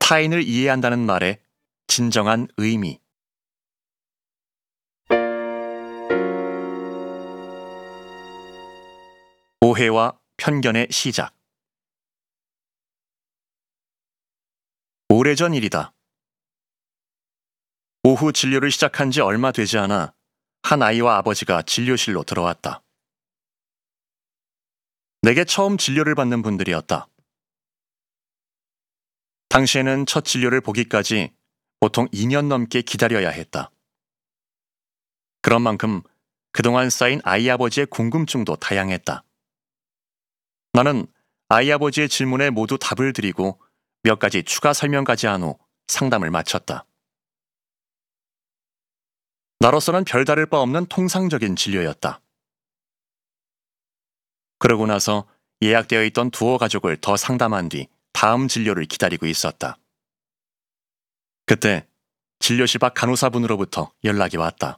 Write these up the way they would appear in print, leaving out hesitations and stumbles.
타인을 이해한다는 말의 진정한 의미. 오해와 편견의 시작. 오래전 일이다. 오후 진료를 시작한 지 얼마 되지 않아 한 아이와 아버지가 진료실로 들어왔다. 내게 처음 진료를 받는 분들이었다. 당시에는 첫 진료를 보기까지 보통 2년 넘게 기다려야 했다. 그런 만큼 그동안 쌓인 아이 아버지의 궁금증도 다양했다. 나는 아이 아버지의 질문에 모두 답을 드리고 몇 가지 추가 설명까지 한 후 상담을 마쳤다. 나로서는 별다를 바 없는 통상적인 진료였다. 그러고 나서 예약되어 있던 두어 가족을 더 상담한 뒤 다음 진료를 기다리고 있었다. 그때 진료실 밖 간호사분으로부터 연락이 왔다.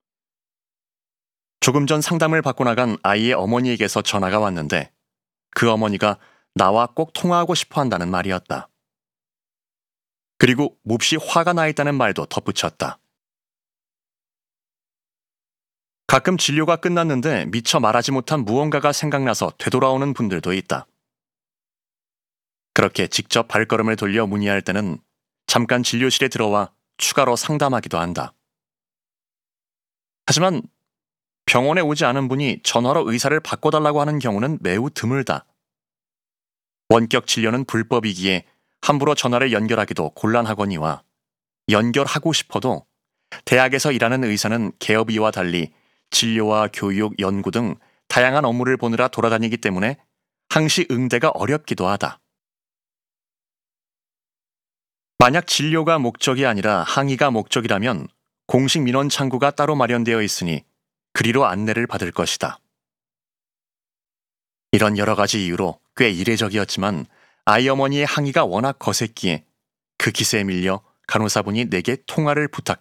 조금 전 상담을 받고 나간 아이의 어머니에게서 전화가 왔는데 그 어머니가 나와 꼭 통화하고 싶어 한다는 말이었다. 그리고 몹시 화가 나 있다는 말도 덧붙였다. 가끔 진료가 끝났는데 미처 말하지 못한 무언가가 생각나서 되돌아오는 분들도 있다. 그렇게 직접 발걸음을 돌려 문의할 때는 잠깐 진료실에 들어와 추가로 상담하기도 한다. 하지만 병원에 오지 않은 분이 전화로 의사를 바꿔달라고 하는 경우는 매우 드물다. 원격 진료는 불법이기에 함부로 전화를 연결하기도 곤란하거니와 연결하고 싶어도 대학에서 일하는 의사는 개업이와 달리 진료와 교육, 연구 등 다양한 업무를 보느라 돌아다니기 때문에 항시 응대가 어렵기도 하다. 만약 진료가 목적이 아니라 항의가 목적이라면 공식 민원 창구가 따로 마련되어 있으니 그리로 안내를 받을 것이다. 이런 여러 가지 이유로 꽤 이례적이었지만 아이 어머니의 항의가 워낙 거셌기에 그 기세에 밀려 간호사분이 내게 통화를 부탁한